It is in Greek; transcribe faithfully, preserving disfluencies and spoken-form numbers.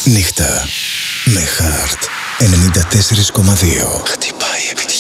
Νύχτα με Heart ενενήντα τέσσερα κόμμα δύο. Χτυπάει επιτυχία.